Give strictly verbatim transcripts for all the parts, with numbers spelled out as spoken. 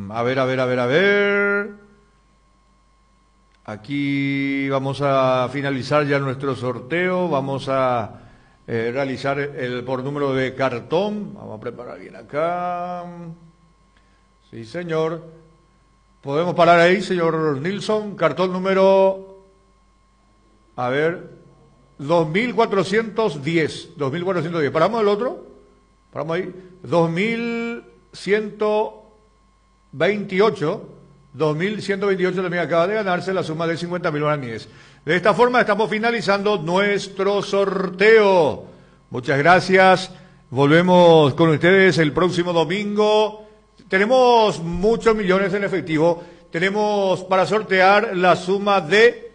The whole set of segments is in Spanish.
A ver, a ver, a ver, a ver. Aquí vamos a finalizar ya nuestro sorteo. Vamos a eh, realizar el por número de cartón. Vamos a preparar bien acá. Sí, señor. Podemos parar ahí, señor Nilsson. Cartón número... A ver... dos mil cuatrocientos diez. dos mil cuatrocientos diez. ¿Paramos el otro? Paramos ahí. dos mil ciento veintiocho. dos mil ciento veintiocho también acaba de ganarse la suma de cincuenta mil guaraníes. De esta forma estamos finalizando nuestro sorteo. Muchas gracias. Volvemos con ustedes el próximo domingo. Tenemos muchos millones en efectivo. Tenemos para sortear la suma de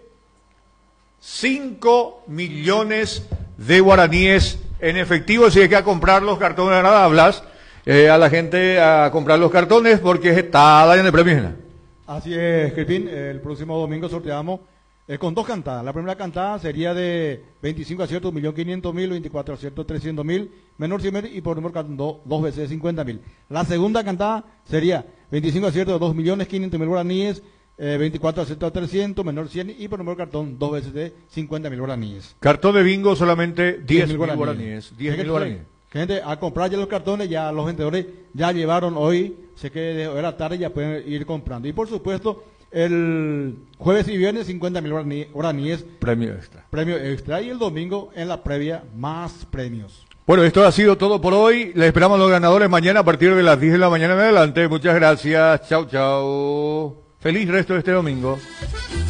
cinco millones de guaraníes en efectivo. Si hay que a comprar los cartones, nada hablas eh, a la gente a comprar los cartones porque está la de premios. Así es, Crespín, el próximo domingo sorteamos eh, con dos cantadas. La primera cantada sería de veinticinco aciertos, un millón quinientos mil, veinticuatro aciertos, trescientos mil, menor cien mil y por número cartón do, dos veces cincuenta mil. La segunda cantada sería veinticinco aciertos, dos millones quinientos mil guaraníes, eh, veinticuatro aciertos, trescientos, menor cien y por número cartón dos veces de cincuenta mil guaraníes. Cartón de bingo solamente diez mil guaraníes. diez mil guaraníes. Gente, a comprar ya los cartones, ya los vendedores ya llevaron hoy, sé que era tarde, ya pueden ir comprando. Y por supuesto, el jueves y viernes cincuenta mil guaraníes. Premio extra. Premio extra. Y el domingo en la previa, más premios. Bueno, esto ha sido todo por hoy. Les esperamos a los ganadores mañana a partir de las diez de la mañana en adelante. Muchas gracias. Chau, chau. Feliz resto de este domingo.